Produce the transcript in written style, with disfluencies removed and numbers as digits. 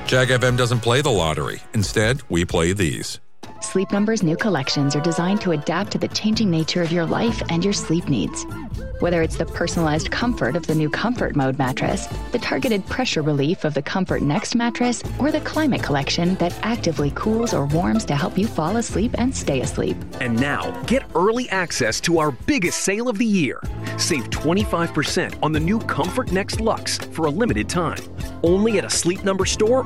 Jag FM doesn't play the lottery. Instead, we play these. Sleep Number's new collections are designed to adapt to the changing nature of your life and your sleep needs. Whether it's the personalized comfort of the new Comfort Mode mattress, the targeted pressure relief of the Comfort Next mattress, or the Climate Collection that actively cools or warms to help you fall asleep and stay asleep. And now, get early access to our biggest sale of the year. Save 25% on the new Comfort Next Luxe for a limited time. Only at a Sleep Number store